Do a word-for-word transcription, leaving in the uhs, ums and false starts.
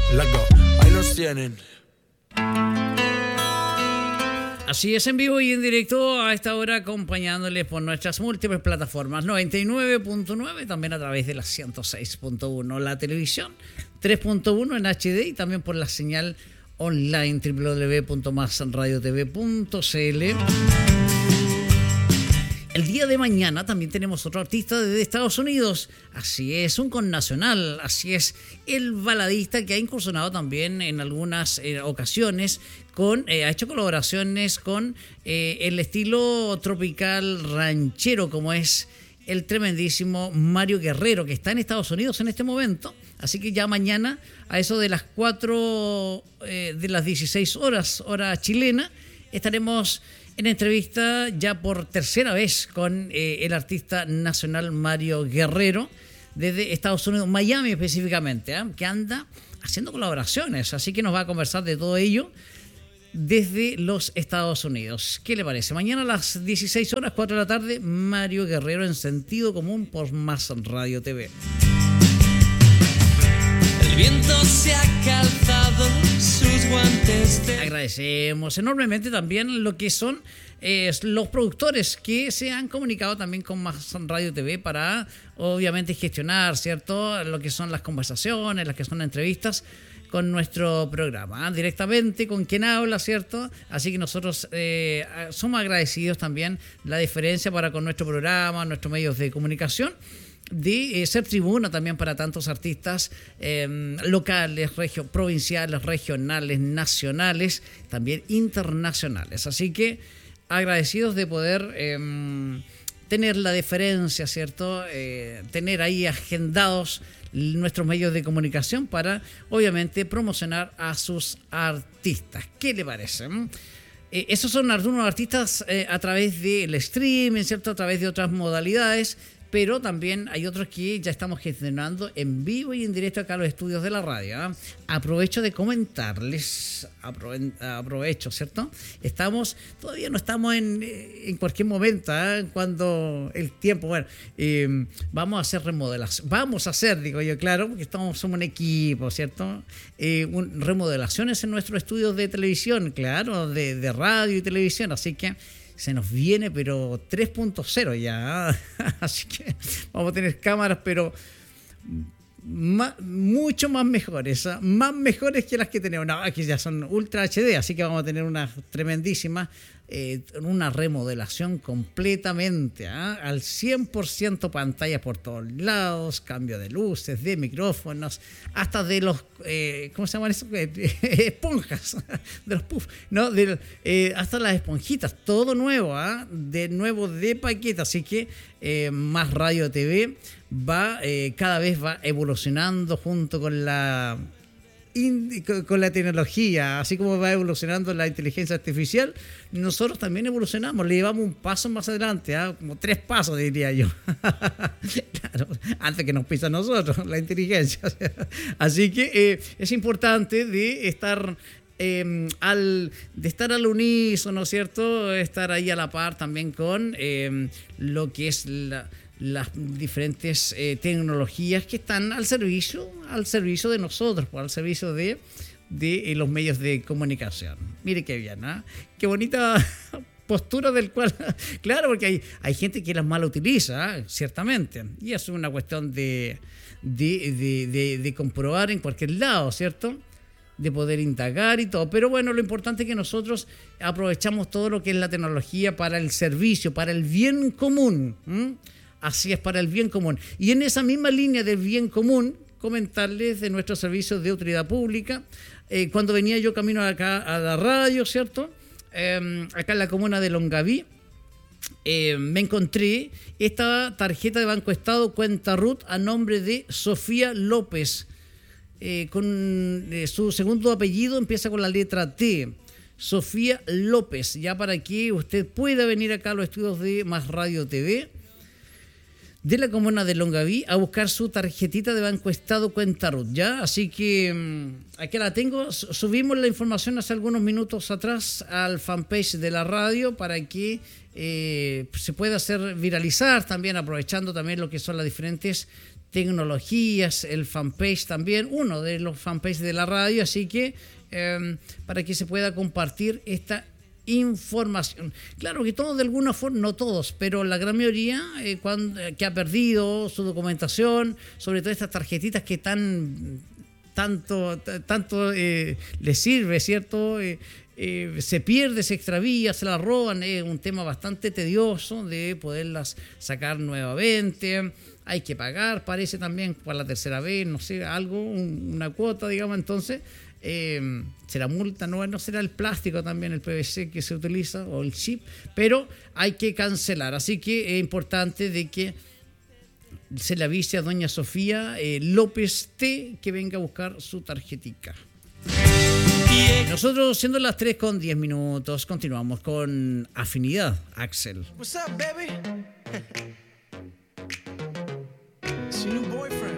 Let's go. Ahí nos tienen. Así es, en vivo y en directo a esta hora, acompañándoles por nuestras múltiples plataformas. noventa y nueve punto nueve, también a través de la ciento seis punto uno, la televisión, tres punto uno en H D y también por la señal online doble u doble u doble u punto más radio t v punto c l. El día de mañana también tenemos otro artista de Estados Unidos, así es, un connacional, así es, el baladista que ha incursionado también en algunas eh, ocasiones, con, eh, ha hecho colaboraciones con eh, el estilo tropical ranchero, como es el tremendísimo Mario Guerrero, que está en Estados Unidos en este momento, así que ya mañana, a eso de las cuatro eh, de las dieciséis horas, hora chilena, estaremos en entrevista ya por tercera vez con eh, el artista nacional Mario Guerrero desde Estados Unidos, Miami específicamente, ¿eh? que anda haciendo colaboraciones, así que nos va a conversar de todo ello desde los Estados Unidos. ¿Qué le parece? Mañana a las dieciséis horas, cuatro de la tarde, Mario Guerrero en Sentido Común por Más Radio T V. El viento se ha calzado sus guantes de... Agradecemos enormemente también lo que son eh, los productores que se han comunicado también con Más Radio T V para obviamente gestionar, ¿cierto?, lo que son las conversaciones, las que son entrevistas con nuestro programa, ¿eh? Directamente con quien habla, ¿cierto? Así que nosotros eh, somos agradecidos también la diferencia para con nuestro programa, nuestros medios de comunicación, de eh, ser tribuna también para tantos artistas eh, locales, regio, provinciales, regionales, nacionales, también internacionales. Así que agradecidos de poder eh, tener la deferencia, ¿cierto? Eh, tener ahí agendados nuestros medios de comunicación para, obviamente, promocionar a sus artistas. ¿Qué le parece? Eh, esos son algunos artistas eh, a través del streaming, ¿cierto? A través de otras modalidades, pero también hay otros que ya estamos gestionando en vivo y en directo acá a los estudios de la radio, ¿eh? Aprovecho de comentarles, aprove- aprovecho, ¿cierto? Estamos, todavía no estamos en, en cualquier momento, ¿eh? Cuando el tiempo, bueno, eh, vamos a hacer remodelación, vamos a hacer, digo yo, claro, porque estamos, somos un equipo, ¿cierto? Eh, un, remodelaciones en nuestros estudios de televisión, claro, de, de radio y televisión, así que se nos viene, pero tres punto cero ya. Así que vamos a tener cámaras, pero más, mucho más mejores, ¿eh? Más mejores que las que tenemos. No, que ya son Ultra H D, así que vamos a tener una tremendísima, eh, una remodelación completamente, ¿eh? Al cien por ciento, pantallas por todos lados, cambio de luces, de micrófonos, hasta de los, eh, ¿cómo se llaman eso? Esponjas, de los puffs, ¿no? De, eh, hasta las esponjitas, todo nuevo, ¿eh? De nuevo de paquete, así que eh, Más Radio T V va, eh, cada vez va evolucionando junto con la con la tecnología, así como va evolucionando la inteligencia artificial, nosotros también evolucionamos, le llevamos un paso más adelante, ¿eh? Como tres pasos diría yo. Claro, antes que nos pisa a nosotros la inteligencia. Así que eh, es importante de estar eh, al de estar al unísono, ¿cierto? Estar ahí a la par también con eh, lo que es la las diferentes eh, tecnologías que están al servicio, al servicio de nosotros, pues, al servicio de, de eh, los medios de comunicación. Mire qué bien, ¿eh? Qué bonita postura del cual, claro, porque hay, hay gente que las mal utiliza, ¿eh? Ciertamente, y eso es una cuestión de, de, de, de, de comprobar en cualquier lado, ¿cierto?, de poder indagar y todo, pero bueno, lo importante es que nosotros aprovechamos todo lo que es la tecnología para el servicio, para el bien común, ¿m? Así es, para el bien común. Y en esa misma línea del bien común, comentarles de nuestros servicios de utilidad pública. Eh, cuando venía yo camino acá a la radio, ¿cierto? Eh, acá en la comuna de Longaví, eh, me encontré esta tarjeta de Banco Estado cuenta R U T a nombre de Sofía López. Eh, con eh, su segundo apellido empieza con la letra T. Sofía López, ya para que usted pueda venir acá a los estudios de Más Radio T V de la comuna de Longaví a buscar su tarjetita de Banco Estado cuenta R U T, ¿ya? Así que mmm, aquí la tengo. Subimos la información hace algunos minutos atrás al fanpage de la radio para que eh, se pueda hacer viralizar también, aprovechando también lo que son las diferentes tecnologías, el fanpage también, uno de los fanpages de la radio, así que eh, para que se pueda compartir esta información. Claro que todos de alguna forma, no todos, pero la gran mayoría eh, cuando, eh, que ha perdido su documentación, sobre todo estas tarjetitas que tan tanto, t- tanto eh, les sirve, ¿cierto? Eh, eh, se pierde, se extravía, se la roban, es un tema bastante tedioso de poderlas sacar nuevamente. Hay que pagar, parece también, por la tercera vez, no sé, algo, un, una cuota, digamos, entonces... Eh, será multa, no, no será el plástico también, el P V C que se utiliza o el chip, pero hay que cancelar, así que es importante de que se le avise a doña Sofía eh, López T que venga a buscar su tarjetica. Nosotros, siendo las tres con diez minutos, continuamos con Afinidad, Axel. What's up, baby? It's your new boyfriend.